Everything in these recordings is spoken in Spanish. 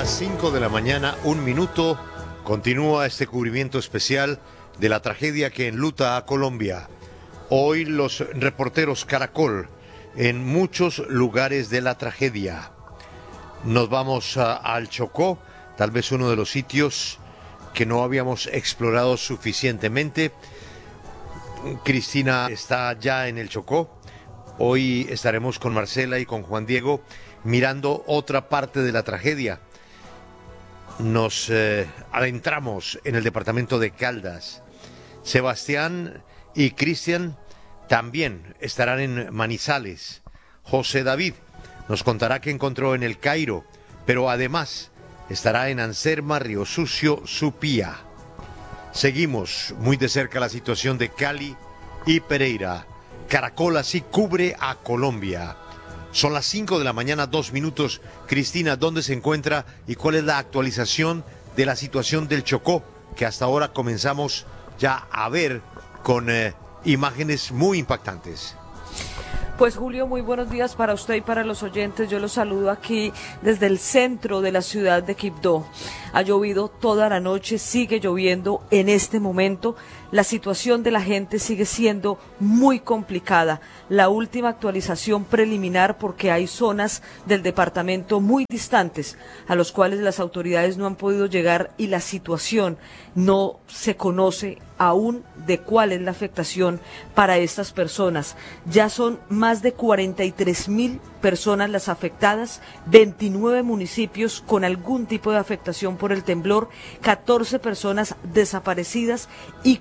las 5 de la mañana, 1 minuto. Continúa este cubrimiento especial de la tragedia que enluta a Colombia. Hoy los reporteros Caracol en muchos lugares de la tragedia. Nos vamos al Chocó, tal vez uno de los sitios que no habíamos explorado suficientemente. Cristina está ya en el Chocó. Hoy estaremos con Marcela y con Juan Diego mirando otra parte de la tragedia. Nos adentramos en el departamento de Caldas. Sebastián y Cristian también estarán en Manizales. José David nos contará qué encontró en el Cairo, pero además estará en Anserma, Río Sucio, Supía. Seguimos muy de cerca la situación de Cali y Pereira. Caracol así cubre a Colombia. Son las 5 de la mañana, 2 minutos. Cristina, ¿dónde se encuentra y cuál es la actualización de la situación del Chocó, que hasta ahora comenzamos ya a ver con imágenes muy impactantes? Pues Julio, muy buenos días para usted y para los oyentes. Yo los saludo aquí desde el centro de la ciudad de Quibdó. Ha llovido toda la noche, sigue lloviendo en este momento. La situación de la gente sigue siendo muy complicada. La última actualización preliminar, porque hay zonas del departamento muy distantes a los cuales las autoridades no han podido llegar y la situación no se conoce aún de cuál es la afectación para estas personas. Ya son más de 43.000 personas las afectadas, 29 municipios con algún tipo de afectación por el temblor, 14 personas desaparecidas y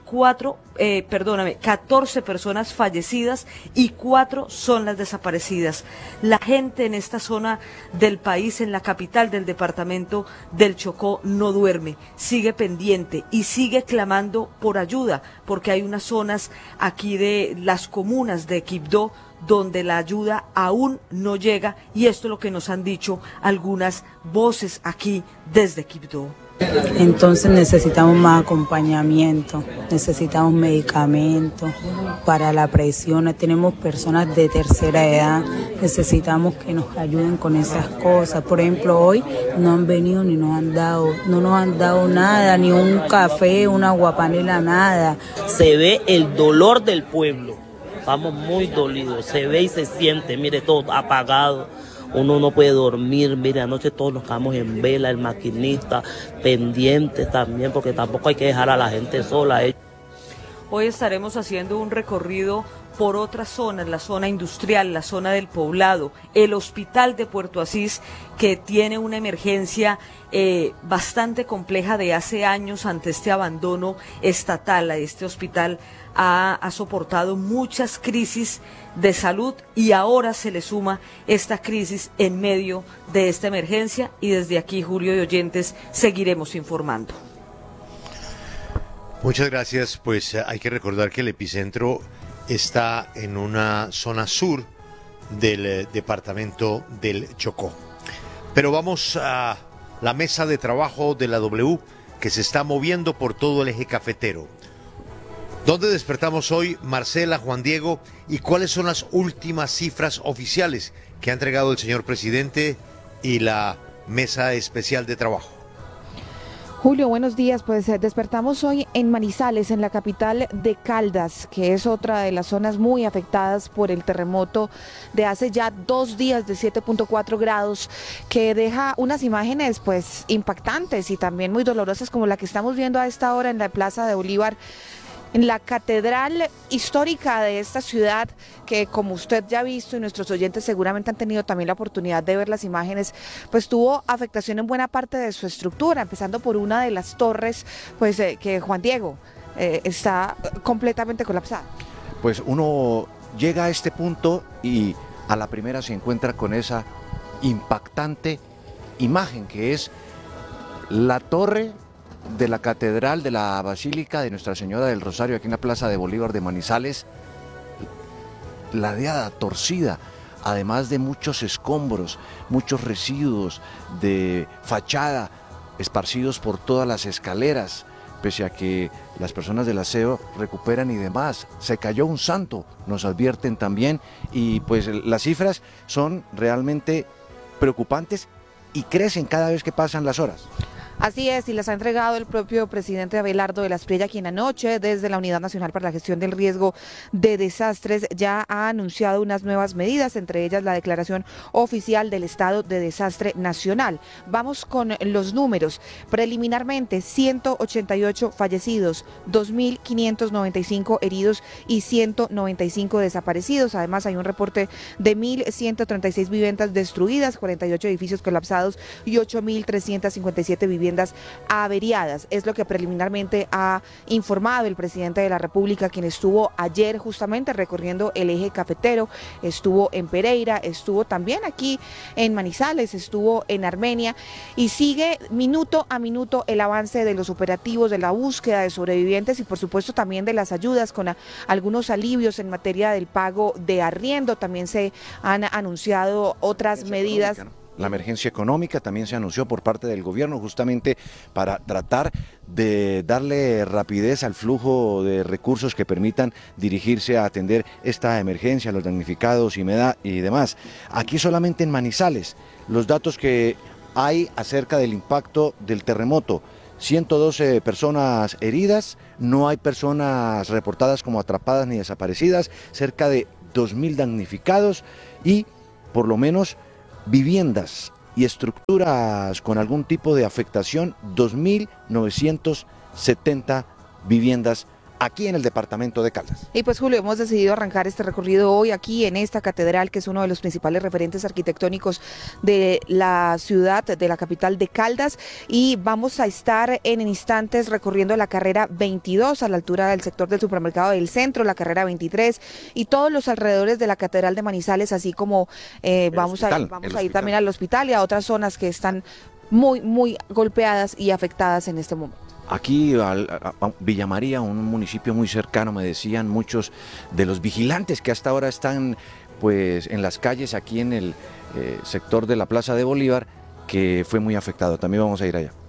14 personas fallecidas y 4 son las desaparecidas. La gente en esta zona del país, en la capital del departamento del Chocó, no duerme, sigue pendiente y sigue clamando por ayuda, porque hay unas zonas aquí de las comunas de Quibdó donde la ayuda aún no llega, y esto es lo que nos han dicho algunas voces aquí desde Quibdó. Entonces necesitamos más acompañamiento, necesitamos medicamentos para la presión, tenemos personas de tercera edad, necesitamos que nos ayuden con esas cosas. Por ejemplo, hoy no han venido ni no nos han dado nada, ni un café, una aguapanela, nada. Se ve el dolor del pueblo, estamos muy dolidos, se ve y se siente, mire, todo apagado. Uno no puede dormir, mire, anoche todos nos quedamos en vela, el maquinista, pendientes también, porque tampoco hay que dejar a la gente sola. Hoy estaremos haciendo un recorrido por otras zonas, la zona industrial, la zona del poblado, el hospital de Puerto Asís, que tiene una emergencia bastante compleja de hace años ante este abandono estatal. Este hospital ha soportado muchas crisis de salud y ahora se le suma esta crisis en medio de esta emergencia, y desde aquí, Julio y oyentes, seguiremos informando. Muchas gracias. Pues hay que recordar que el epicentro está en una zona sur del departamento del Chocó. Pero vamos a la mesa de trabajo de la W, que se está moviendo por todo el eje cafetero. ¿Dónde despertamos hoy, Marcela, Juan Diego, y cuáles son las últimas cifras oficiales que ha entregado el señor presidente y la mesa especial de trabajo? Julio, buenos días. Pues despertamos hoy en Manizales, en la capital de Caldas, que es otra de las zonas muy afectadas por el terremoto de hace ya 2 días de 7.4 grados, que deja unas imágenes pues impactantes y también muy dolorosas, como la que estamos viendo a esta hora en la Plaza de Bolívar, en la catedral histórica de esta ciudad, que como usted ya ha visto y nuestros oyentes seguramente han tenido también la oportunidad de ver las imágenes, pues tuvo afectación en buena parte de su estructura, empezando por una de las torres, pues que Juan Diego está completamente colapsada. Pues uno llega a este punto y a la primera se encuentra con esa impactante imagen que es la torre de la Catedral de la Basílica de Nuestra Señora del Rosario, aquí en la Plaza de Bolívar de Manizales, ladeada, torcida, además de muchos escombros, muchos residuos de fachada esparcidos por todas las escaleras, pese a que las personas del aseo recuperan y demás. Se cayó un santo, nos advierten también, y pues las cifras son realmente preocupantes y crecen cada vez que pasan las horas. Así es, y las ha entregado el propio presidente Abelardo de la Espriella, quien anoche desde la Unidad Nacional para la Gestión del Riesgo de Desastres ya ha anunciado unas nuevas medidas, entre ellas la declaración oficial del estado de desastre nacional. Vamos con los números. Preliminarmente, 188 fallecidos, 2.595 heridos y 195 desaparecidos. Además, hay un reporte de 1.136 viviendas destruidas, 48 edificios colapsados y 8.357 viviendas averiadas. Es lo que preliminarmente ha informado el presidente de la República, quien estuvo ayer justamente recorriendo el eje cafetero, estuvo en Pereira, estuvo también aquí en Manizales, estuvo en Armenia y sigue minuto a minuto el avance de los operativos, de la búsqueda de sobrevivientes y por supuesto también de las ayudas con algunos alivios en materia del pago de arriendo. También se han anunciado otras medidas. La emergencia económica también se anunció por parte del gobierno justamente para tratar de darle rapidez al flujo de recursos que permitan dirigirse a atender esta emergencia, los damnificados y demás. Aquí solamente en Manizales, los datos que hay acerca del impacto del terremoto: 112 personas heridas, no hay personas reportadas como atrapadas ni desaparecidas, cerca de 2.000 damnificados y por lo menos viviendas y estructuras con algún tipo de afectación, 2.970 viviendas aquí en el departamento de Caldas. Y pues Julio, hemos decidido arrancar este recorrido hoy aquí en esta catedral, que es uno de los principales referentes arquitectónicos de la ciudad, de la capital de Caldas, y vamos a estar en instantes recorriendo la carrera 22 a la altura del sector del supermercado del centro, la carrera 23 y todos los alrededores de la catedral de Manizales, así como vamos a ir también al hospital y a otras zonas que están muy golpeadas y afectadas en este momento. Aquí a Villa María, un municipio muy cercano, me decían muchos de los vigilantes que hasta ahora están pues en las calles aquí en el sector de la Plaza de Bolívar, que fue muy afectado. También vamos a ir allá.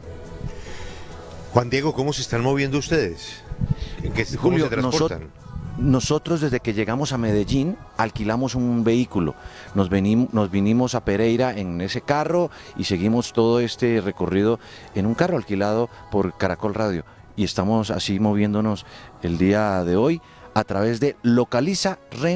Juan Diego, ¿cómo se están moviendo ustedes? ¿Cómo se transportan? Nosotros desde que llegamos a Medellín alquilamos un vehículo, nos vinimos a Pereira en ese carro y seguimos todo este recorrido en un carro alquilado por Caracol Radio y estamos así moviéndonos el día de hoy a través de Localiza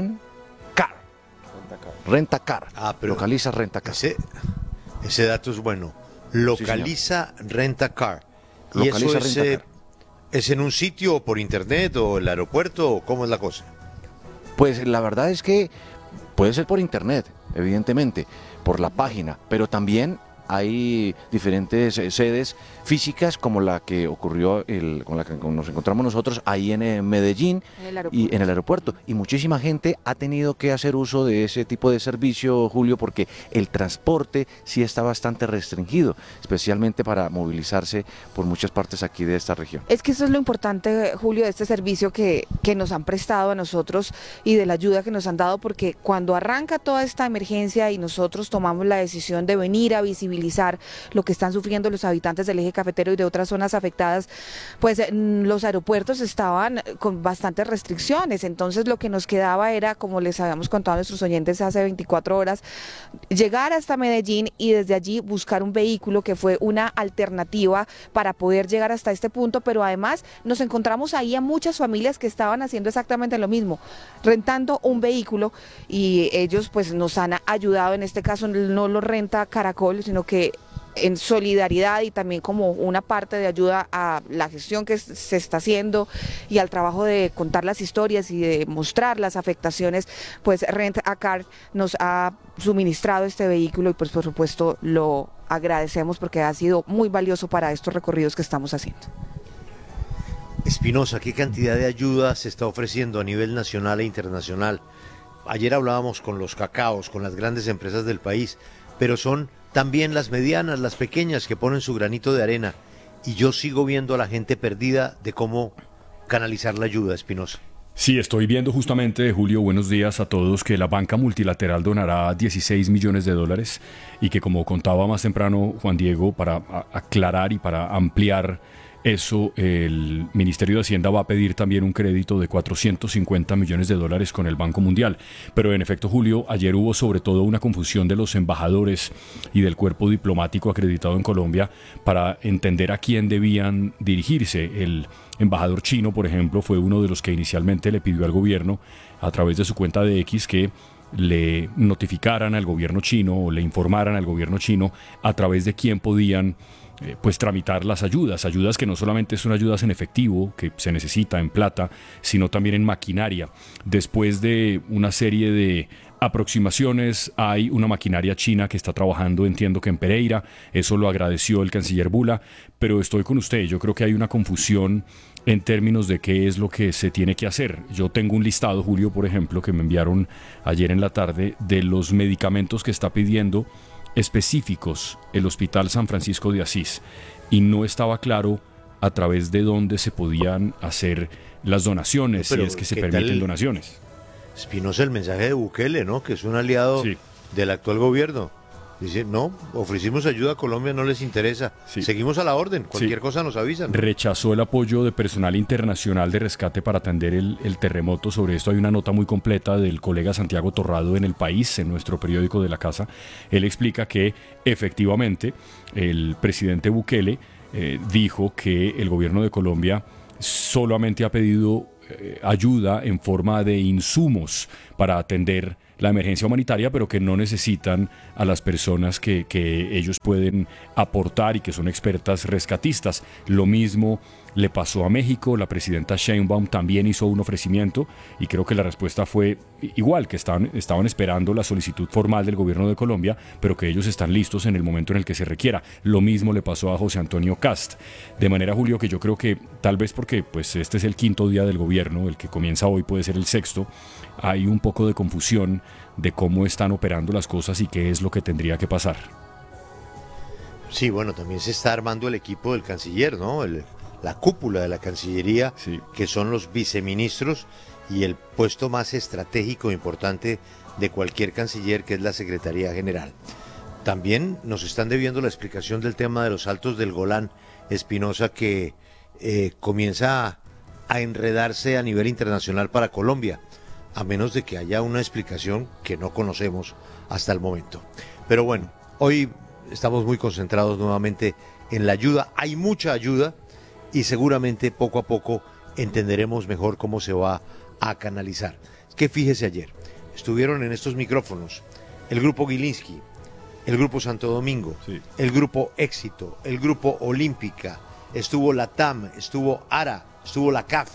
Rentacar. Localiza Rentacar. Ese dato es bueno. Localiza Rentacar. ¿Y Localiza eso Rentacar. ¿Es en un sitio por internet o el aeropuerto o cómo es la cosa? Pues la verdad es que puede ser por internet, evidentemente, por la página, pero también hay diferentes sedes físicas como la que ocurrió, con la que nos encontramos nosotros ahí en Medellín y en el aeropuerto. Y muchísima gente ha tenido que hacer uso de ese tipo de servicio, Julio, porque el transporte sí está bastante restringido, especialmente para movilizarse por muchas partes aquí de esta región. Es que eso es lo importante, Julio, de este servicio que nos han prestado a nosotros y de la ayuda que nos han dado, porque cuando arranca toda esta emergencia y nosotros tomamos la decisión de venir a visibilizar lo que están sufriendo los habitantes del eje cafetero y de otras zonas afectadas, pues los aeropuertos estaban con bastantes restricciones. Entonces lo que nos quedaba era, como les habíamos contado a nuestros oyentes hace 24 horas, llegar hasta Medellín y desde allí buscar un vehículo, que fue una alternativa para poder llegar hasta este punto, pero además nos encontramos ahí a muchas familias que estaban haciendo exactamente lo mismo, rentando un vehículo, y ellos pues nos han ayudado. En este caso no lo renta Caracol, sino que en solidaridad y también como una parte de ayuda a la gestión que se está haciendo y al trabajo de contar las historias y de mostrar las afectaciones, pues Rent a Car nos ha suministrado este vehículo y pues por supuesto lo agradecemos porque ha sido muy valioso para estos recorridos que estamos haciendo. Espinosa, ¿qué cantidad de ayuda se está ofreciendo a nivel nacional e internacional? Ayer hablábamos con los cacaos, con las grandes empresas del país, pero son también las medianas, las pequeñas, que ponen su granito de arena. Y yo sigo viendo a la gente perdida de cómo canalizar la ayuda, Espinosa. Sí, estoy viendo justamente, Julio, buenos días a todos, que la banca multilateral donará 16 millones de dólares y que, como contaba más temprano Juan Diego, para aclarar y para ampliar eso el Ministerio de Hacienda va a pedir también un crédito de 450 millones de dólares con el Banco Mundial. Pero en efecto, Julio, ayer hubo sobre todo una confusión de los embajadores y del cuerpo diplomático acreditado en Colombia para entender a quién debían dirigirse. El embajador chino, por ejemplo, fue uno de los que inicialmente le pidió al gobierno a través de su cuenta de X que le notificaran al gobierno chino o le informaran al gobierno chino a través de quién podían pues tramitar las ayudas que no solamente son ayudas en efectivo, que se necesita en plata, sino también en maquinaria. Después de una serie de aproximaciones, hay una maquinaria china que está trabajando, entiendo que en Pereira, eso lo agradeció el canciller Bula, pero estoy con usted, yo creo que hay una confusión en términos de qué es lo que se tiene que hacer. Yo tengo un listado, Julio, por ejemplo, que me enviaron ayer en la tarde, de los medicamentos que está pidiendo específicos el Hospital San Francisco de Asís, y no estaba claro a través de dónde se podían hacer las donaciones, si es que se permiten donaciones. Espinosa, el mensaje de Bukele, ¿no? Que es un aliado del actual gobierno. Dice, no, ofrecimos ayuda a Colombia, no les interesa. Seguimos a la orden, cualquier cosa nos avisan. Rechazó el apoyo de personal internacional de rescate para atender el terremoto. Sobre esto hay una nota muy completa del colega Santiago Torrado en El País, en nuestro periódico de la casa. Él explica que efectivamente el presidente Bukele dijo que el gobierno de Colombia solamente ha pedido ayuda en forma de insumos para atender la emergencia humanitaria, pero que no necesitan a las personas que ellos pueden aportar y que son expertas rescatistas. Lo mismo le pasó a México. La presidenta Sheinbaum también hizo un ofrecimiento y creo que la respuesta fue igual, que estaban esperando la solicitud formal del gobierno de Colombia, pero que ellos están listos en el momento en el que se requiera. Lo mismo le pasó a José Antonio Cast. De manera, Julio, que yo creo que tal vez porque pues este es el quinto día del gobierno, el que comienza hoy puede ser el sexto, hay un poco de confusión de cómo están operando las cosas y qué es lo que tendría que pasar. Sí, bueno, también se está armando el equipo del canciller, ¿no? La cúpula de la Cancillería, que son los viceministros y el puesto más estratégico e importante de cualquier canciller, que es la Secretaría General. También nos están debiendo la explicación del tema de los Altos del Golán, Espinosa, que comienza a enredarse a nivel internacional para Colombia, a menos de que haya una explicación que no conocemos hasta el momento. Pero bueno, hoy estamos muy concentrados nuevamente en la ayuda. Hay mucha ayuda y seguramente poco a poco entenderemos mejor cómo se va a canalizar. Es que fíjese, ayer estuvieron en estos micrófonos el Grupo Gilinski, el Grupo Santo Domingo, el Grupo Éxito, el Grupo Olímpica, estuvo la TAM, estuvo ARA, estuvo la CAF.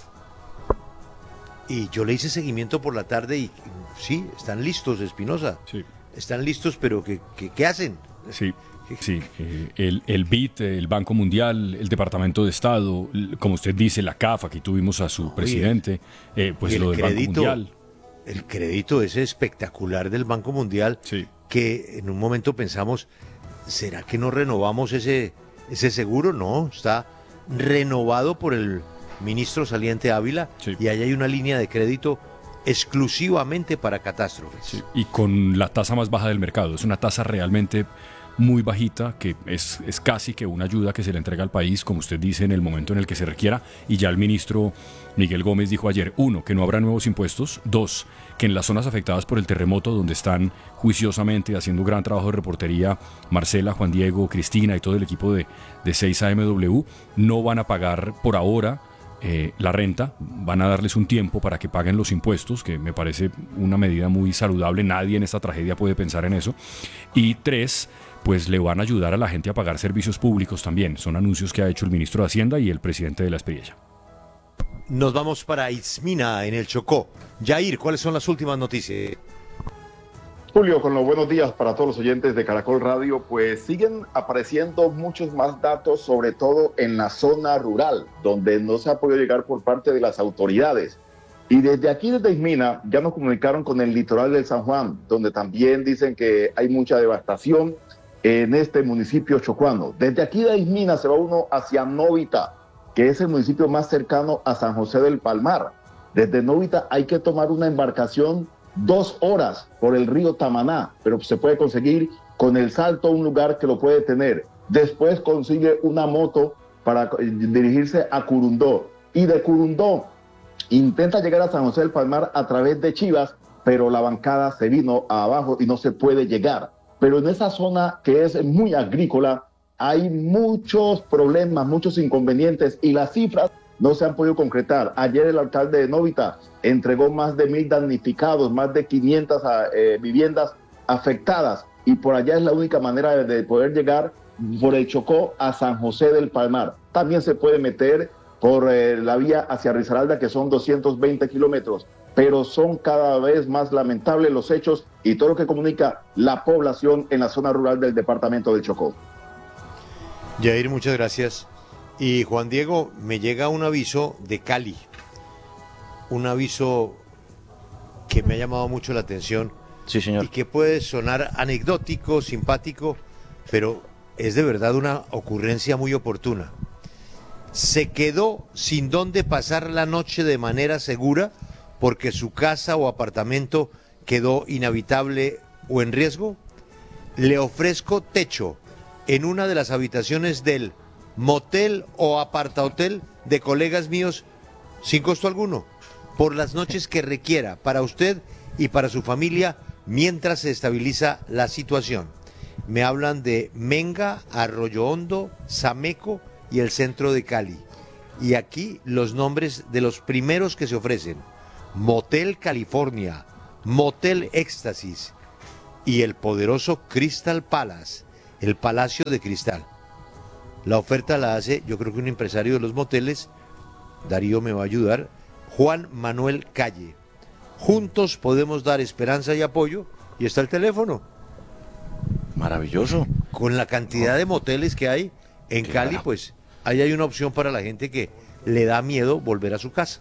Y yo le hice seguimiento por la tarde y sí, están listos, Espinosa. Sí. Están listos, pero ¿qué hacen? Sí. Sí, el BID, el Banco Mundial, el Departamento de Estado, como usted dice, la CAF, aquí tuvimos a su presidente, pues lo del Banco Mundial. El crédito ese espectacular del Banco Mundial, que en un momento pensamos, ¿será que no renovamos ese seguro? No, está renovado por el ministro saliente Ávila y ahí hay una línea de crédito exclusivamente para catástrofes. Sí, y con la tasa más baja del mercado, es una tasa realmente muy bajita, que es casi que una ayuda que se le entrega al país, como usted dice, en el momento en el que se requiera. Y ya el ministro Miguel Gómez dijo ayer, 1, que no habrá nuevos impuestos, 2, que en las zonas afectadas por el terremoto, donde están juiciosamente haciendo un gran trabajo de reportería Marcela, Juan Diego, Cristina y todo el equipo de 6AMW, no van a pagar por ahora la renta, van a darles un tiempo para que paguen los impuestos, que me parece una medida muy saludable. Nadie en esta tragedia puede pensar en eso. Y 3, pues le van a ayudar a la gente a pagar servicios públicos también. Son anuncios que ha hecho el ministro de Hacienda y el presidente de la Espriella. Nos vamos para Itzmina, en el Chocó. Jair, ¿cuáles son las últimas noticias? Julio, con los buenos días para todos los oyentes de Caracol Radio, pues siguen apareciendo muchos más datos, sobre todo en la zona rural, donde no se ha podido llegar por parte de las autoridades. Y desde aquí, desde Itzmina, ya nos comunicaron con el litoral del San Juan, donde también dicen que hay mucha devastación en este municipio chocuano. Desde aquí de Itzmina se va uno hacia Novita, que es el municipio más cercano a San José del Palmar. Desde Novita hay que tomar una embarcación 2 horas por el río Tamaná, pero se puede conseguir con el salto a un lugar que lo puede tener. Después consigue una moto para dirigirse a Curundó. Y de Curundó intenta llegar a San José del Palmar a través de Chivas, pero la bancada se vino abajo y no se puede llegar. Pero en esa zona que es muy agrícola hay muchos problemas, muchos inconvenientes y las cifras no se han podido concretar. Ayer el alcalde de Novita entregó más de 1.000 damnificados, más de 500 viviendas afectadas, y por allá es la única manera de poder llegar por el Chocó a San José del Palmar. También se puede meter por la vía hacia Risaralda, que son 220 kilómetros, pero son cada vez más lamentables los hechos y todo lo que comunica la población en la zona rural del departamento del Chocó. Yair, muchas gracias. Y Juan Diego, me llega un aviso de Cali, un aviso que me ha llamado mucho la atención. Sí, señor. Y que puede sonar anecdótico, simpático, pero es de verdad una ocurrencia muy oportuna. Se quedó sin dónde pasar la noche de manera segura porque su casa o apartamento quedó inhabitable o en riesgo. Le ofrezco techo en una de las habitaciones del motel o apartahotel de colegas míos sin costo alguno, por las noches que requiera para usted y para su familia mientras se estabiliza la situación. Me hablan de Menga, Arroyo Hondo, Sameco y el centro de Cali. Y aquí los nombres de los primeros que se ofrecen: Motel California, Motel Éxtasis y el poderoso Crystal Palace, el Palacio de Cristal. La oferta la hace, yo creo que un empresario de los moteles, Darío me va a ayudar, Juan Manuel Calle. Juntos podemos dar esperanza y apoyo, y está el teléfono. Maravilloso. Con la cantidad de moteles que hay en Claro. Cali, pues ahí hay una opción para la gente que le da miedo volver a su casa.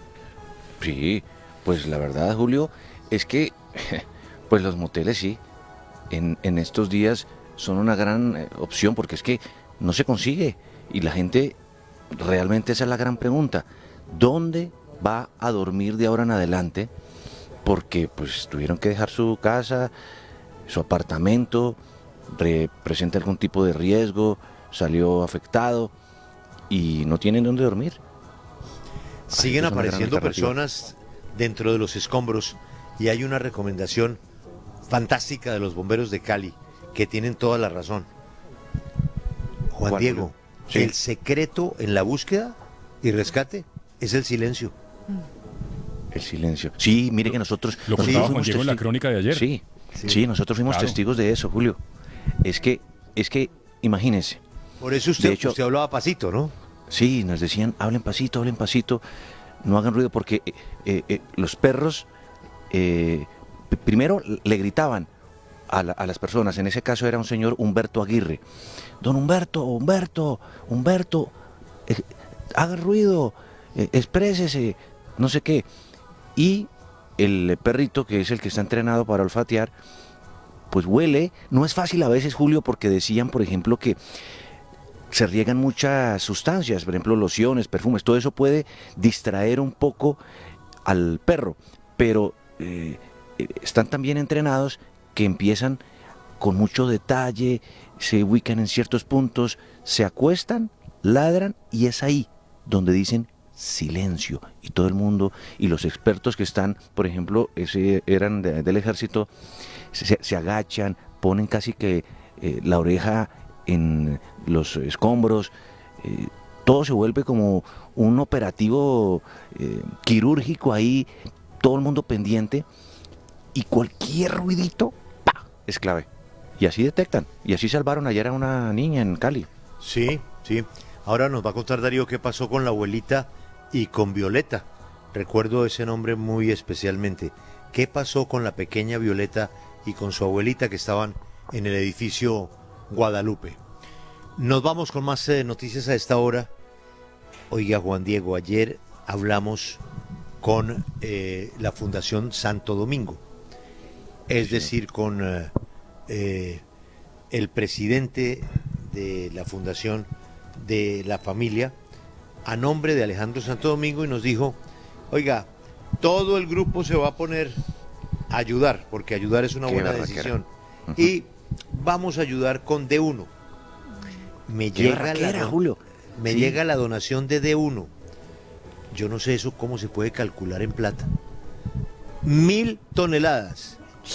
Sí, pues la verdad, Julio, es que pues los moteles sí, en estos días son una gran opción, porque es que no se consigue, y la gente, realmente esa es la gran pregunta: ¿dónde va a dormir de ahora en adelante? Porque pues tuvieron que dejar su casa, su apartamento, presenta algún tipo de riesgo, salió afectado y no tienen dónde dormir. Siguen Es una gran apareciendo alternativa. personas dentro de los escombros, y hay una recomendación fantástica de los bomberos de Cali que tienen toda la razón. Juan ¿Cuál, Diego, Julio? Sí. el secreto en la búsqueda y rescate es el silencio. El silencio. Sí, mire que nosotros Lo nosotros contaba Juan fuimos Diego en la crónica de ayer. Sí, sí, nosotros fuimos Claro. testigos de eso, Julio. Es que, imagínese. Por eso usted, De hecho- usted hablaba pasito, ¿no? Sí, nos decían, hablen pasito, no hagan ruido, porque los perros primero le gritaban a las personas. En ese caso era un señor Humberto Aguirre. Don Humberto, haga ruido, exprésese, no sé qué. Y el perrito, que es el que está entrenado para olfatear, pues huele. No es fácil a veces, Julio, porque decían, por ejemplo, que se riegan muchas sustancias, por ejemplo, lociones, perfumes, todo eso puede distraer un poco al perro, pero están tan bien entrenados que empiezan con mucho detalle, se ubican en ciertos puntos, se acuestan, ladran, y es ahí donde dicen silencio, y todo el mundo y los expertos que están, por ejemplo, eran del ejército, se agachan, ponen casi que la oreja en los escombros, todo se vuelve como un operativo quirúrgico ahí, todo el mundo pendiente, y cualquier ruidito, ¡pa!, es clave. Y así detectan, y así salvaron ayer a una niña en Cali. Sí, sí. Ahora nos va a contar Darío qué pasó con la abuelita y con Violeta. Recuerdo ese nombre muy especialmente. ¿Qué pasó con la pequeña Violeta y con su abuelita que estaban en el edificio Guadalupe? Nos vamos con más noticias a esta hora. Oiga, Juan Diego, ayer hablamos con la Fundación Santo Domingo, es decir, con el presidente de la Fundación de la Familia, a nombre de Alejandro Santo Domingo, y nos dijo: oiga, todo el grupo se va a poner a ayudar, porque ayudar es una Qué buena berraquera. decisión, y vamos a ayudar con D1. Me Qué llega berraquera, Julio. me llega la donación de D1. Yo no sé eso cómo se puede calcular en plata. 1.000 toneladas.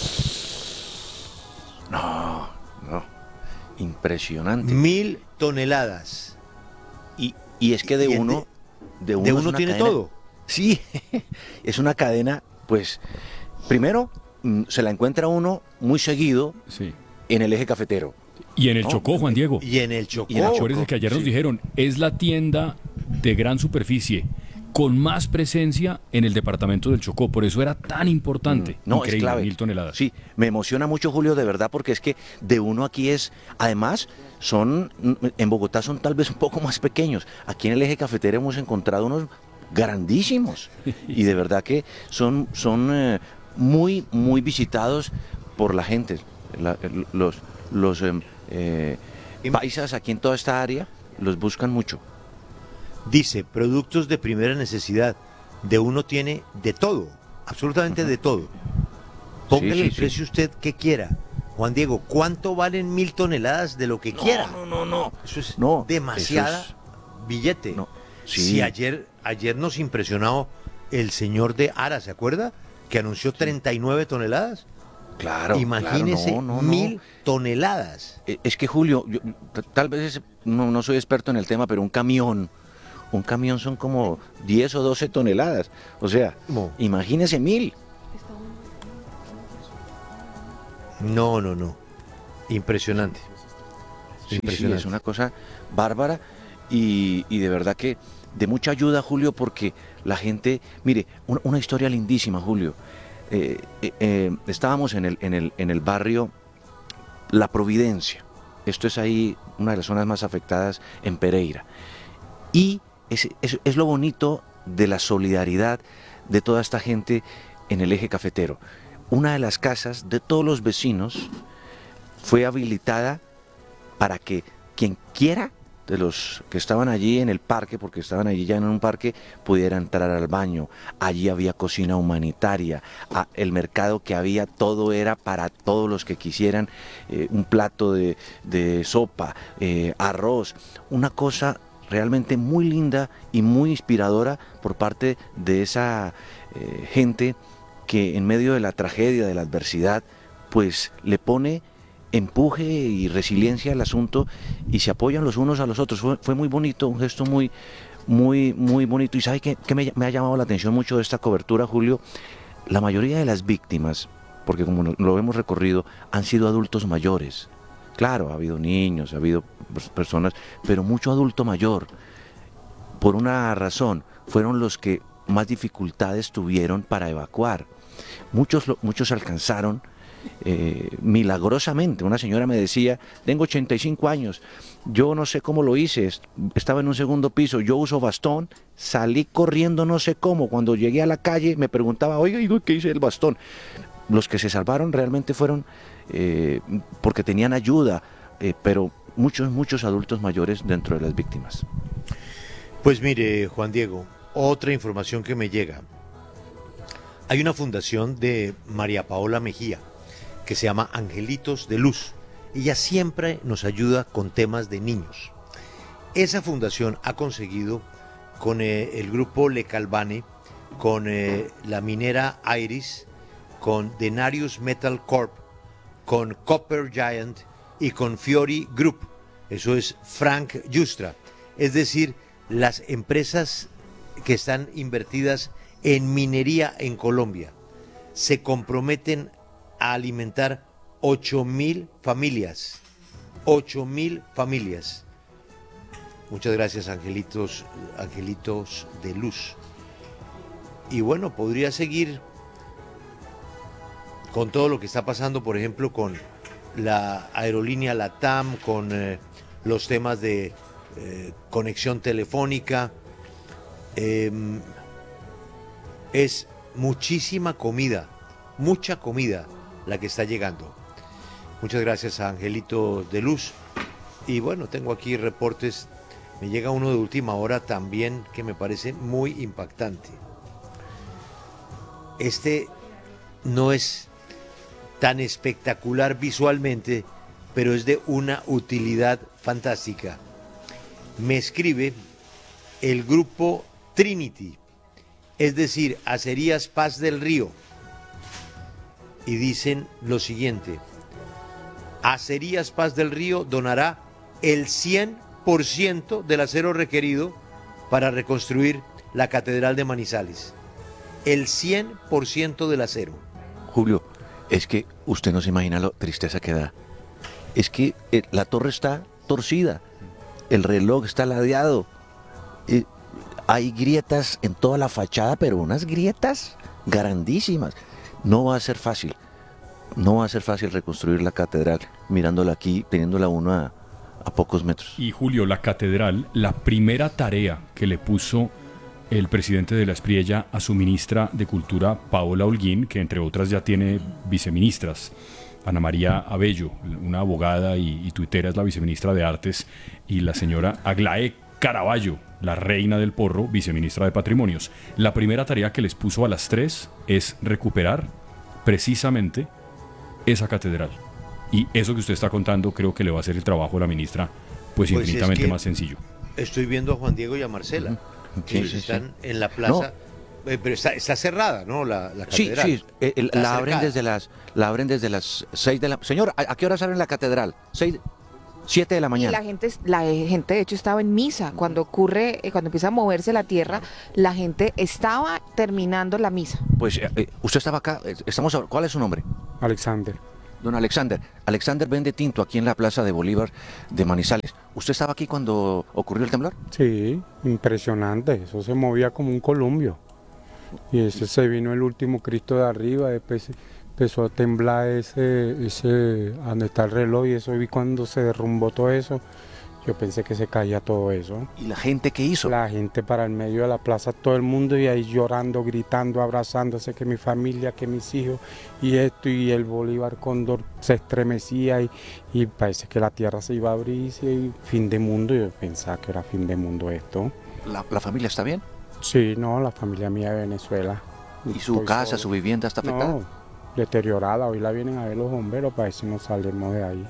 No, impresionante. 1.000 toneladas. Y es que D1 tiene cadena, todo. Sí, es una cadena, pues, primero se la encuentra uno muy seguido en el eje cafetero. Y en el Chocó, Juan Diego. Y en el Chocó. Acuérdense que ayer nos dijeron, es la tienda de gran superficie con más presencia en el departamento del Chocó, por eso era tan importante. No, increíble, es clave. 1.000 toneladas. Sí, me emociona mucho, Julio, de verdad, porque es que D1 aquí es, además, en Bogotá son tal vez un poco más pequeños. Aquí en el eje cafetero hemos encontrado unos grandísimos y de verdad que son muy, muy visitados por la gente. Los paisas aquí en toda esta área los buscan mucho. Dice, productos de primera necesidad. D1 tiene de todo, absolutamente de todo. Póngale el precio usted que quiera. Juan Diego, ¿cuánto valen 1.000 toneladas de lo que quiera? No. Eso es demasiada billete. No, sí. Si ayer nos impresionó el señor de Ara, ¿se acuerda? Que anunció 39 toneladas. Claro, imagínese, 1.000 toneladas. Es que, Julio, yo, tal vez no soy experto en el tema, pero un camión son como 10 o 12 toneladas. O sea, imagínese 1.000. No. Impresionante. Sí, es una cosa bárbara y de verdad que de mucha ayuda, Julio, porque la gente, mire, una historia lindísima, Julio. Estábamos en el barrio La Providencia. Esto es ahí una de las zonas más afectadas en Pereira. Y es lo bonito de la solidaridad de toda esta gente en el eje cafetero. Una de las casas de todos los vecinos fue habilitada para que quien quiera de los que estaban allí en el parque, porque estaban allí ya en un parque, pudiera entrar al baño. Allí había cocina humanitaria, el mercado que había, todo era para todos los que quisieran, un plato de sopa, arroz, una cosa realmente muy linda y muy inspiradora por parte de esa gente que en medio de la tragedia, de la adversidad, pues le pone empuje y resiliencia al asunto y se apoyan los unos a los otros. Fue muy bonito, un gesto muy bonito. Y ¿sabe qué me ha llamado la atención mucho de esta cobertura, Julio? La mayoría de las víctimas, porque como lo hemos recorrido, han sido adultos mayores. Claro, ha habido niños, ha habido personas, pero mucho adulto mayor. Por una razón, fueron los que más dificultades tuvieron para evacuar. Muchos alcanzaron milagrosamente. Una señora me decía, tengo 85 años, yo no sé cómo lo hice, estaba en un segundo piso, yo uso bastón, salí corriendo no sé cómo, cuando llegué a la calle me preguntaba, oiga, ¿qué hice el bastón? Los que se salvaron realmente fueron porque tenían ayuda, pero muchos adultos mayores dentro de las víctimas. Pues mire, Juan Diego, otra información que me llega. Hay una fundación de María Paola Mejía que se llama Angelitos de Luz. Ella siempre nos ayuda con temas de niños. Esa fundación ha conseguido con el grupo Le Calvane, con la minera Iris, con Denarius Metal Corp, con Copper Giant y con Fiori Group. Eso es Frank Justra. Es decir, las empresas que están invertidas en minería en Colombia se comprometen a alimentar 8.000 familias. 8.000 familias. Muchas gracias, angelitos de luz. Y bueno, podría seguir con todo lo que está pasando, por ejemplo, con la aerolínea LATAM, con los temas de conexión telefónica. Es muchísima comida, mucha comida la que está llegando. Muchas gracias a Angelito de Luz. Y bueno, tengo aquí reportes. Me llega uno de última hora también que me parece muy impactante. Este no es tan espectacular visualmente, pero es de una utilidad fantástica. me escribe el grupo Trinity, es decir, Acerías Paz del Río, y dicen lo siguiente: Acerías Paz del Río donará el 100% del acero requerido para reconstruir la Catedral de Manizales. El 100% del acero. Julio, es que usted no se imagina la tristeza que da. Es que la torre está torcida, el reloj está ladeado, hay grietas en toda la fachada, pero unas grietas grandísimas. No va a ser fácil, no va a ser fácil reconstruir la catedral mirándola aquí, teniéndola uno a pocos metros. Y Julio, la catedral, la primera tarea que le puso el presidente de la Espriella a su ministra de Cultura, Paola Holguín, que entre otras ya tiene viceministras, Ana María Abello, una abogada y tuitera, es la viceministra de Artes, y la señora Aglaé Caraballo, la reina del porro, viceministra de Patrimonios. La primera tarea que les puso a las tres es recuperar precisamente esa catedral. Y eso que usted está contando creo que le va a hacer el trabajo a la ministra pues infinitamente es que más sencillo. Estoy viendo a Juan Diego y a Marcela, que están en la plaza, pero está cerrada, ¿no? La catedral. Sí, la abren desde las 6 de la... Señor, ¿a qué hora abren la catedral? 7 de la mañana. Y la gente de hecho estaba en misa cuando cuando empieza a moverse la tierra, la gente estaba terminando la misa. Pues usted estaba acá, ¿cuál es su nombre? Alexander. Don Alexander. Alexander vende tinto aquí en la Plaza de Bolívar de Manizales. ¿Usted estaba aquí cuando ocurrió el temblor? Sí, impresionante, eso se movía como un columpio. Y ese se vino el último Cristo de arriba, después empezó a temblar ese donde está el reloj, y eso vi cuando se derrumbó todo eso. Yo pensé que se caía todo eso. ¿Y la gente qué hizo? La gente para el medio de la plaza, todo el mundo, y ahí llorando, gritando, abrazándose, que mi familia, que mis hijos, y esto, y el Bolívar Cóndor se estremecía, y parece que la tierra se iba a abrir, y fin de mundo. Yo pensaba que era fin de mundo esto. ¿La familia está bien? Sí, no, la familia mía de Venezuela. ¿Y su casa, su vivienda está afectada? No, deteriorada. Hoy la vienen a ver los bomberos para ver si nos salimos de ahí.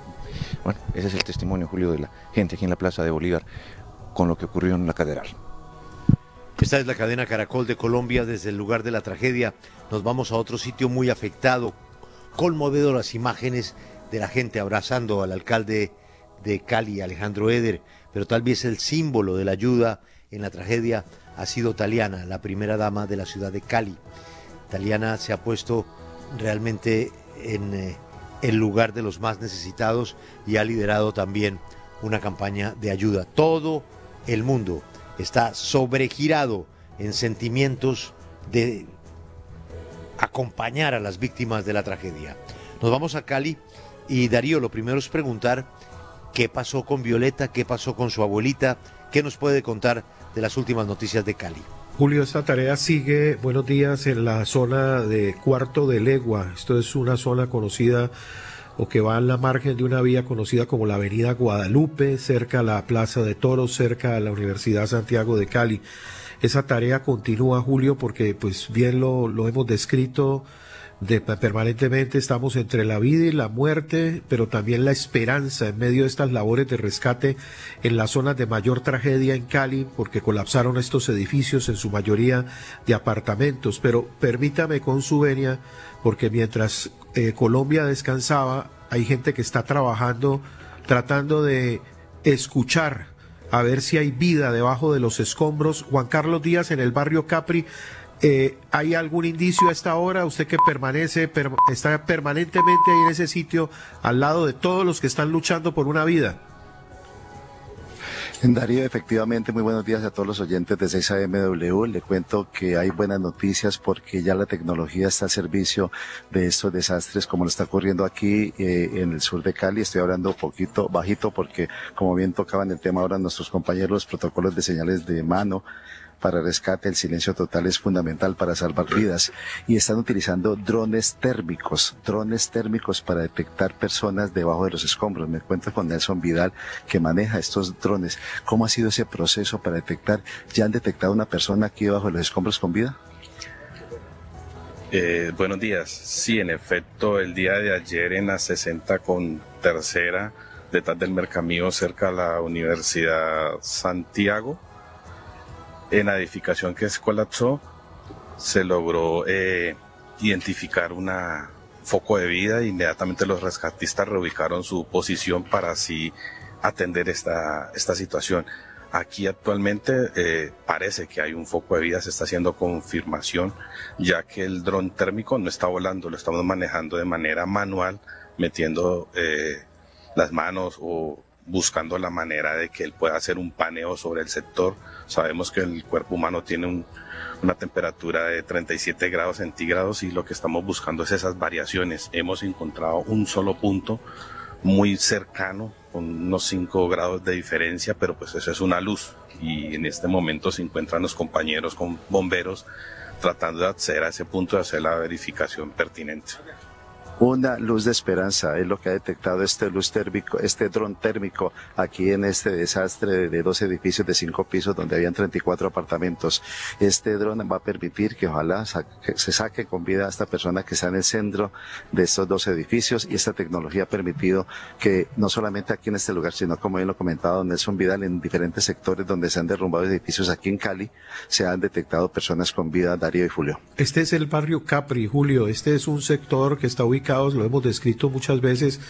Bueno, ese es el testimonio, Julio, de la gente aquí en la Plaza de Bolívar con lo que ocurrió en la catedral. Esta es la cadena Caracol de Colombia. Desde el lugar de la tragedia nos vamos a otro sitio muy afectado. Conmovedoras imágenes de la gente abrazando al alcalde de Cali, Alejandro Eder, pero tal vez el símbolo de la ayuda en la tragedia ha sido Taliana, la primera dama de la ciudad de Cali. Taliana se ha puesto realmente en el lugar de los más necesitados y ha liderado también una campaña de ayuda. Todo el mundo está sobregirado en sentimientos de acompañar a las víctimas de la tragedia. Nos vamos a Cali y Darío, lo primero es preguntar qué pasó con Violeta, qué pasó con su abuelita, qué nos puede contar de las últimas noticias de Cali. Julio, esta tarea sigue, buenos días, en la zona de Cuarto de Legua. Esto es una zona conocida o que va en la margen de una vía conocida como la Avenida Guadalupe, cerca a la Plaza de Toros, cerca a la Universidad Santiago de Cali. Esa tarea continúa, Julio, porque pues bien lo hemos descrito permanentemente. Estamos entre la vida y la muerte, pero también la esperanza en medio de estas labores de rescate en las zonas de mayor tragedia en Cali, porque colapsaron estos edificios, en su mayoría de apartamentos. Pero permítame con su venia, porque mientras Colombia descansaba, hay gente que está trabajando, tratando de escuchar, a ver si hay vida debajo de los escombros. Juan Carlos Díaz, en el barrio Capri, ¿hay algún indicio a esta hora? Usted que está permanentemente ahí en ese sitio, al lado de todos los que están luchando por una vida. Darío, efectivamente, muy buenos días a todos los oyentes de 6AMW. Le cuento que hay buenas noticias porque ya la tecnología está al servicio de estos desastres, como lo está ocurriendo aquí en el sur de Cali. Estoy hablando un poquito bajito porque, como bien tocaban el tema ahora nuestros compañeros, los protocolos de señales de mano para rescate, el silencio total es fundamental para salvar vidas, y están utilizando drones térmicos para detectar personas debajo de los escombros. Me encuentro con Nelson Vidal, que maneja estos drones. ¿Cómo ha sido ese proceso para detectar? ¿Ya han detectado una persona aquí debajo de los escombros con vida? Buenos días. Sí, en efecto, el día de ayer en la 60 con tercera detrás del Mercamío, cerca de la Universidad Santiago. En la edificación que se colapsó, se logró identificar un foco de vida. Inmediatamente los rescatistas reubicaron su posición para así atender esta situación. Aquí actualmente parece que hay un foco de vida, se está haciendo confirmación, ya que el dron térmico no está volando, lo estamos manejando de manera manual, metiendo las manos o buscando la manera de que él pueda hacer un paneo sobre el sector. Sabemos que el cuerpo humano tiene una temperatura de 37 grados centígrados y lo que estamos buscando es esas variaciones. Hemos encontrado un solo punto muy cercano, con unos 5 grados de diferencia, pero pues eso es una luz, y en este momento se encuentran los compañeros con bomberos tratando de acceder a ese punto de hacer la verificación pertinente. Una luz de esperanza es lo que ha detectado este dron térmico aquí en este desastre de 2 edificios de 5 pisos donde habían 34 apartamentos. Este dron va a permitir que ojalá se saque con vida a esta persona que está en el centro de estos 2 edificios, y esta tecnología ha permitido que no solamente aquí en este lugar, sino como bien lo comentaba don Nelson Vidal, en diferentes sectores donde se han derrumbado edificios aquí en Cali, se han detectado personas con vida, Darío y Julio. Este es el barrio Capri, Julio. Este es un sector que está ubicado, lo hemos descrito muchas veces,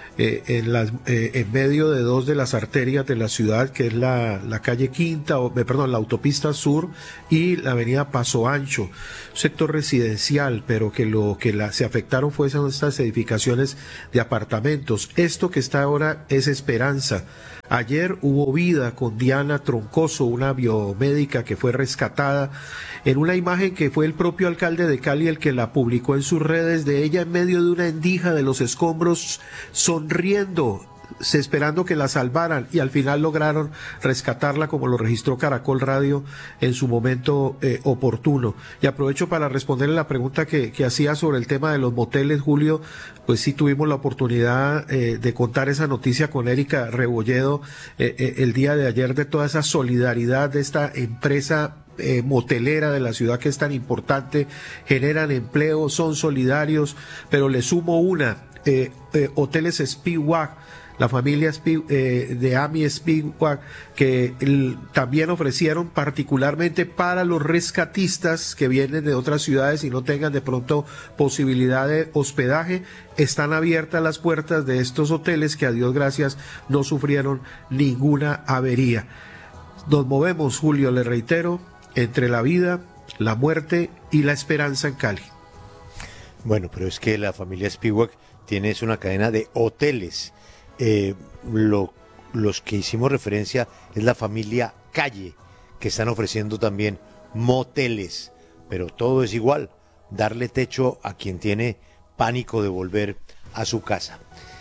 en medio de 2 de las arterias de la ciudad, que es la calle Quinta, la autopista Sur y la avenida Paso Ancho, un sector residencial, pero que se afectaron fueron estas edificaciones de apartamentos. Esto que está ahora es esperanza. Ayer hubo vida con Diana Troncoso, una biomédica que fue rescatada, en una imagen que fue el propio alcalde de Cali el que la publicó en sus redes, de ella en medio de una endija de los escombros, sonriendo, esperando que la salvaran, y al final lograron rescatarla, como lo registró Caracol Radio en su momento oportuno. Y aprovecho para responderle la pregunta que hacía sobre el tema de los moteles, Julio. Pues sí tuvimos la oportunidad de contar esa noticia con Erika Rebolledo el día de ayer, de toda esa solidaridad de esta empresa motelera de la ciudad que es tan importante, generan empleo, son solidarios, pero le sumo Hoteles Spiwak, la familia de Ami Spiwak, que también ofrecieron particularmente para los rescatistas que vienen de otras ciudades y no tengan de pronto posibilidad de hospedaje. Están abiertas las puertas de estos hoteles que, a Dios gracias, no sufrieron ninguna avería. Nos movemos, Julio, le reitero, entre la vida, la muerte y la esperanza en Cali. Bueno, pero es que la familia Spiwak tiene una cadena de hoteles. Los que hicimos referencia es la familia Calle, que están ofreciendo también moteles, pero todo es igual, darle techo a quien tiene pánico de volver a su casa.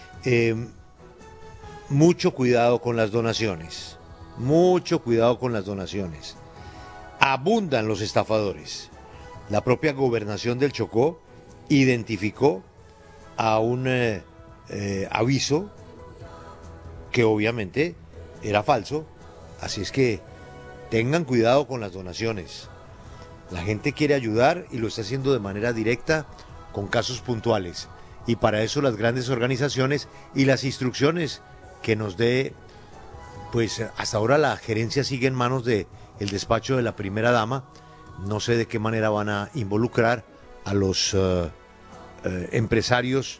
Mucho cuidado con las donaciones, mucho cuidado con las donaciones. Abundan los estafadores. La propia gobernación del Chocó identificó a un aviso que obviamente era falso, así es que tengan cuidado con las donaciones. La gente quiere ayudar y lo está haciendo de manera directa con casos puntuales, y para eso las grandes organizaciones y las instrucciones que nos dé, pues hasta ahora la gerencia sigue en manos de el despacho de la primera dama. No sé de qué manera van a involucrar a los empresarios.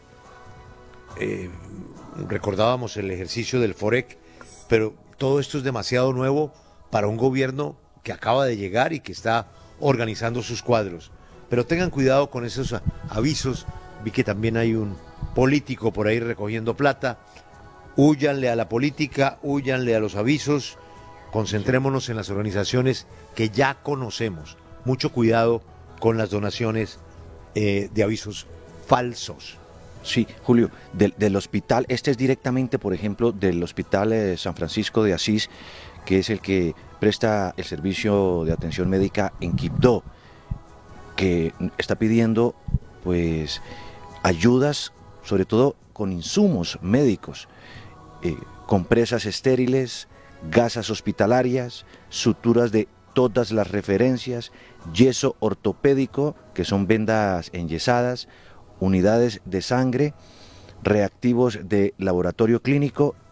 Recordábamos el ejercicio del Forec, pero todo esto es demasiado nuevo para un gobierno que acaba de llegar y que está organizando sus cuadros. Pero tengan cuidado con esos avisos. Vi que también hay un político por ahí recogiendo plata. Húyanle a la política, húyanle a los avisos, concentrémonos en las organizaciones que ya conocemos. Mucho cuidado con las donaciones de avisos falsos. Sí, Julio, del hospital, este es directamente, por ejemplo, del Hospital San Francisco de Asís, que es el que presta el servicio de atención médica en Quibdó, que está pidiendo pues ayudas, sobre todo con insumos médicos, compresas estériles, gasas hospitalarias, suturas de todas las referencias, yeso ortopédico, que son vendas enyesadas, unidades de sangre, reactivos de laboratorio clínico,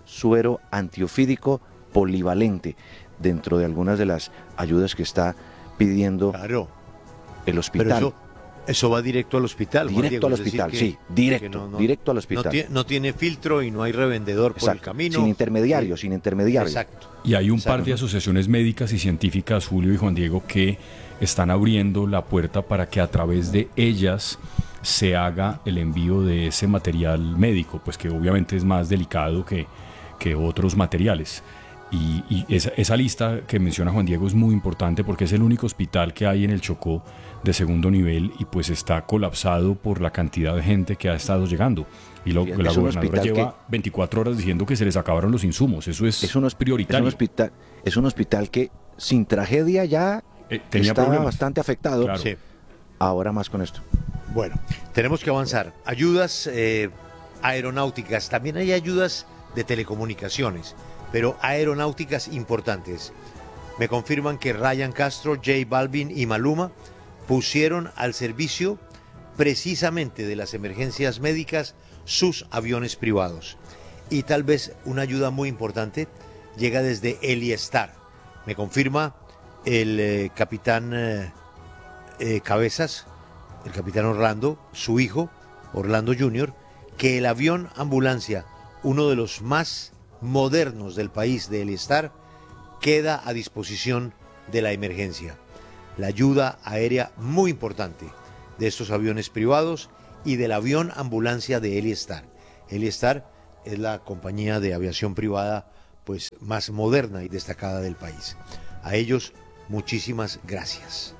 suero antiofídico polivalente, dentro de algunas de las ayudas que está pidiendo el hospital. Pero eso va directo al hospital. Directo al hospital, sí, directo al hospital. No tiene filtro y no hay revendedor por el camino. Sin intermediarios, sin intermediarios. Exacto. Y hay un par de asociaciones médicas y científicas, Julio y Juan Diego, que están abriendo la puerta para que a través de ellas se haga el envío de ese material médico, pues que obviamente es más delicado que otros materiales. Y esa lista que menciona Juan Diego es muy importante porque es el único hospital que hay en el Chocó de segundo nivel y pues está colapsado por la cantidad de gente que ha estado llegando. Y la gobernadora lleva 24 horas diciendo que se les acabaron los insumos. Eso es prioritario. Es un hospital que sin tragedia ya estaba bastante afectado. Claro. Sí. Ahora más con esto. Bueno, tenemos que avanzar. Ayudas aeronáuticas, también hay ayudas de telecomunicaciones, pero aeronáuticas importantes. Me confirman que Ryan Castro, J Balvin y Maluma pusieron al servicio precisamente de las emergencias médicas sus aviones privados. Y tal vez una ayuda muy importante llega desde Eliestar. Me confirma el capitán Cabezas, el capitán Orlando, su hijo, Orlando Jr., que el avión ambulancia, uno de los más modernos del país de Eliestar, queda a disposición de la emergencia. La ayuda aérea muy importante de estos aviones privados y del avión ambulancia de Eliestar. Eliestar es la compañía de aviación privada pues más moderna y destacada del país. A ellos muchísimas gracias.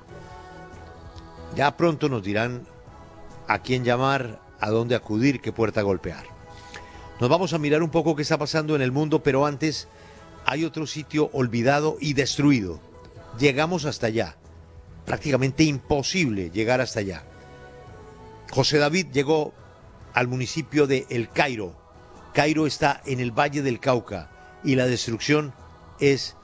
Ya pronto nos dirán a quién llamar, a dónde acudir, qué puerta golpear. Nos vamos a mirar un poco qué está pasando en el mundo, pero antes hay otro sitio olvidado y destruido. Llegamos hasta allá. Prácticamente imposible llegar hasta allá. José David llegó al municipio de El Cairo. Cairo está en el Valle del Cauca y la destrucción es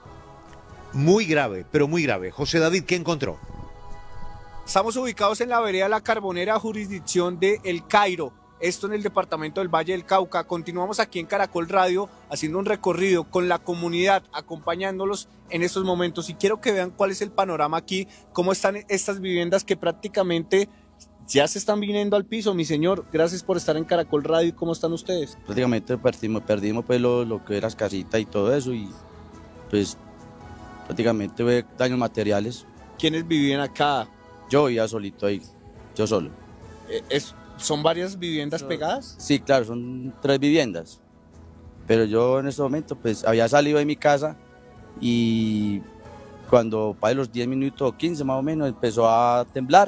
muy grave, pero muy grave. José David, ¿qué encontró? Estamos ubicados en la vereda La Carbonera, jurisdicción de El Cairo, esto en el departamento del Valle del Cauca. Continuamos aquí en Caracol Radio haciendo un recorrido con la comunidad, acompañándolos en estos momentos. Y quiero que vean cuál es el panorama aquí, cómo están estas viviendas que prácticamente ya se están viniendo al piso. Mi señor, gracias por estar en Caracol Radio. ¿Y cómo están ustedes? Prácticamente perdimos pues lo que era las casitas y todo eso, y pues prácticamente fue daños materiales. ¿Quiénes vivían acá? Yo vivía solito ahí, yo solo. ¿Son varias viviendas pegadas? Sí, claro, son 3 viviendas. Pero yo en este momento pues había salido de mi casa y cuando para los 10 minutos o 15 más o menos empezó a temblar.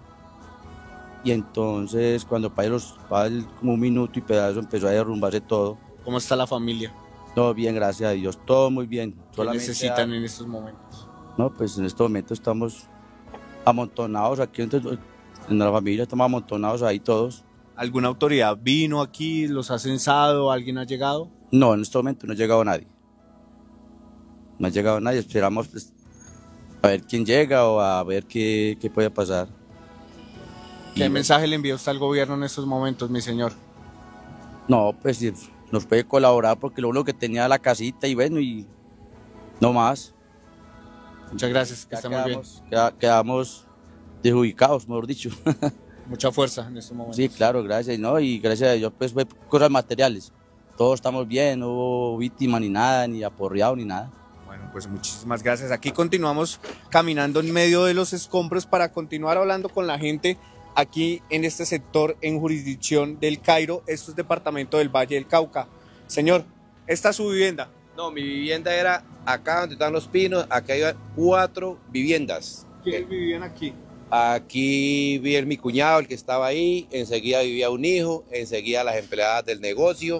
Y entonces cuando para como un minuto y pedazo empezó a derrumbarse todo. ¿Cómo está la familia? Todo bien, gracias a Dios, todo muy bien. ¿Qué necesitan en estos momentos? No, pues en este momento estamos amontonados aquí en la familia, estamos amontonados ahí todos. ¿Alguna autoridad vino aquí, los ha censado, alguien ha llegado? No, en este momento no ha llegado nadie. No ha llegado nadie, esperamos pues, a ver quién llega o a ver qué puede pasar. ¿Qué mensaje le envía usted al gobierno en estos momentos, mi señor? No, pues nos puede colaborar porque lo único que tenía la casita y bueno, y no más. Muchas gracias, que estén muy bien. Quedamos desubicados, mejor dicho. Mucha fuerza en estos momentos. Sí, claro, gracias, ¿no? Y gracias a Dios, pues fue cosas materiales. Todos estamos bien, no hubo víctima ni nada, ni aporreado ni nada. Bueno, pues muchísimas gracias. Aquí continuamos caminando en medio de los escombros para continuar hablando con la gente aquí en este sector en jurisdicción del Cairo. Esto es departamento del Valle del Cauca. Señor, ¿esta es su vivienda? No, mi vivienda era acá donde están los pinos. Acá hay 4 viviendas. ¿Quiénes vivían aquí? Aquí vivía mi cuñado, el que estaba ahí. Enseguida vivía un hijo. Enseguida las empleadas del negocio.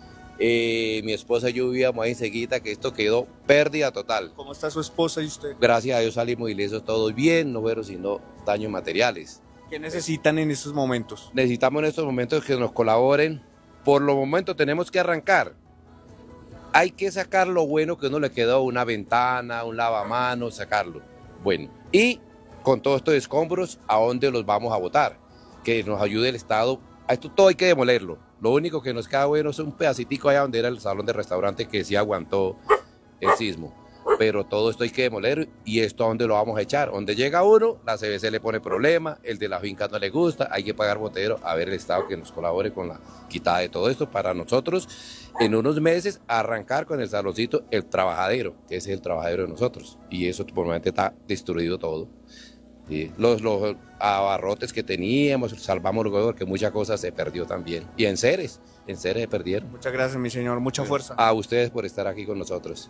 Mi esposa y yo vivíamos ahí enseguida, que esto quedó pérdida total. ¿Cómo está su esposa y usted? Gracias a Dios salimos ilesos todos bien, no fueron sino daños materiales. ¿Qué necesitan en estos momentos? Necesitamos en estos momentos que nos colaboren. Por lo momento tenemos que arrancar. Hay que sacar lo bueno que uno le quedó, una ventana, un lavamanos, sacarlo. Bueno, y con todos estos escombros, ¿a dónde los vamos a botar? Que nos ayude el Estado. A esto todo hay que demolerlo. Lo único que nos queda bueno es un pedacitico allá donde era el salón de restaurante que sí aguantó el sismo. Pero todo esto hay que demoler y esto a dónde lo vamos a echar. Donde llega uno, la CBC le pone problema, el de la finca no le gusta, hay que pagar botero, a ver el Estado que nos colabore con la quitada de todo esto para nosotros en unos meses arrancar con el saloncito, el trabajadero, que ese es el trabajadero de nosotros. Y eso por el momento está destruido todo. ¿Sí? Los abarrotes que teníamos, salvamos luego porque muchas cosas se perdió también. Y en Ceres se perdieron. Muchas gracias, mi señor, mucha fuerza. A ustedes por estar aquí con nosotros.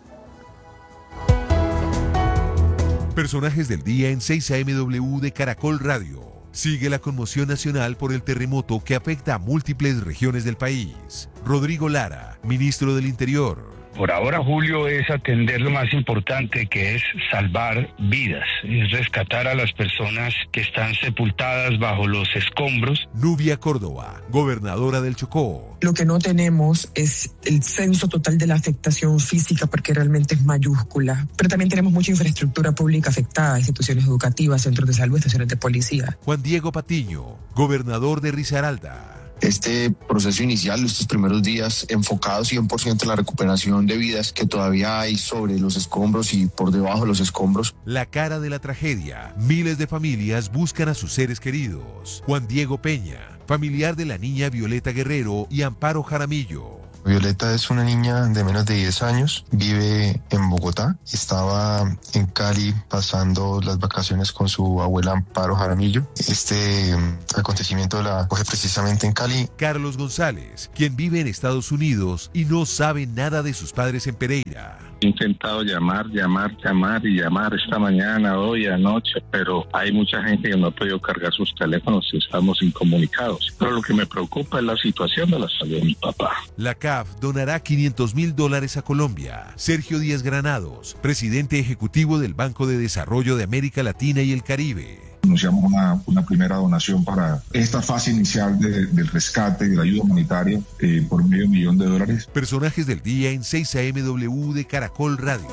Personajes del día en 6am de Caracol Radio. Sigue la conmoción nacional por el terremoto que afecta a múltiples regiones del país. Rodrigo Lara, ministro del Interior. Por ahora, Julio, es atender lo más importante, que es salvar vidas, es rescatar a las personas que están sepultadas bajo los escombros. Nubia Córdoba, gobernadora del Chocó. Lo que no tenemos es el censo total de la afectación física, porque realmente es mayúscula, pero también tenemos mucha infraestructura pública afectada, instituciones educativas, centros de salud, estaciones de policía. Juan Diego Patiño, gobernador de Risaralda. Este proceso inicial, estos primeros días enfocados 100% en la recuperación de vidas que todavía hay sobre los escombros y por debajo de los escombros. La cara de la tragedia. Miles de familias buscan a sus seres queridos. Juan Diego Peña, familiar de la niña Violeta Guerrero y Amparo Jaramillo. Violeta es una niña de menos de 10 años, vive en Bogotá, estaba en Cali pasando las vacaciones con su abuela Amparo Jaramillo. Este acontecimiento la coge precisamente en Cali. Carlos González, quien vive en Estados Unidos y no sabe nada de sus padres en Pereira. He intentado llamar esta mañana, hoy, anoche, pero hay mucha gente que no ha podido cargar sus teléfonos y estamos incomunicados. Pero lo que me preocupa es la situación de la salud de mi papá. La CAF donará $500,000 a Colombia. Sergio Díaz Granados, presidente ejecutivo del Banco de Desarrollo de América Latina y el Caribe. Anunciamos una primera donación para esta fase inicial del rescate y de la ayuda humanitaria por $500,000. Personajes del día en 6am de Caracol Radio.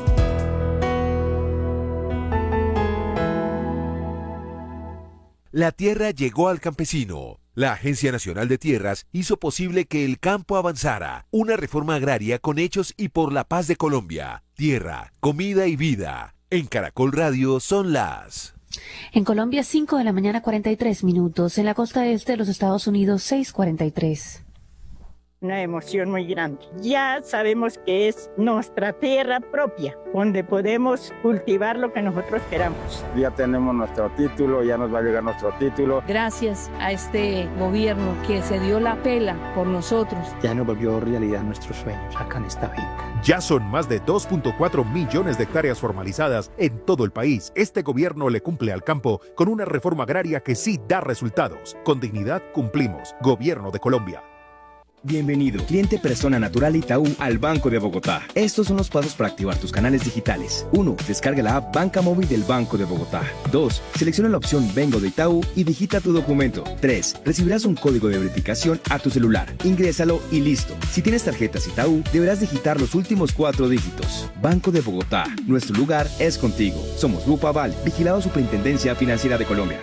La tierra llegó al campesino. La Agencia Nacional de Tierras hizo posible que el campo avanzara. Una reforma agraria con hechos y por la paz de Colombia. Tierra, comida y vida. En Caracol Radio son las... En Colombia, 5 de la mañana, 43 minutos. En la costa este de los Estados Unidos, 6:43. Una emoción muy grande. Ya sabemos que es nuestra tierra propia, donde podemos cultivar lo que nosotros queramos. Ya tenemos nuestro título, ya nos va a llegar nuestro título. Gracias a este gobierno que se dio la pela por nosotros. Ya nos volvió realidad nuestros sueños acá en esta finca. Ya son más de 2.4 millones de hectáreas formalizadas en todo el país. Este gobierno le cumple al campo con una reforma agraria que sí da resultados. Con dignidad cumplimos. Gobierno de Colombia. Bienvenido, cliente persona natural Itaú al Banco de Bogotá. Estos son los pasos para activar tus canales digitales. 1. Descarga la app Banca Móvil del Banco de Bogotá. 2. Selecciona la opción Vengo de Itaú y digita tu documento. 3. Recibirás un código de verificación a tu celular. Ingrésalo y listo. Si tienes tarjetas Itaú, deberás digitar los últimos 4 dígitos. Banco de Bogotá. Nuestro lugar es contigo. Somos Grupo Aval, vigilado Superintendencia Financiera de Colombia.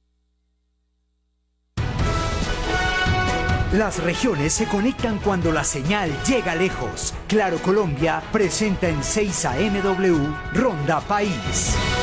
Las regiones se conectan cuando la señal llega lejos. Claro Colombia presenta en 6amW Ronda País.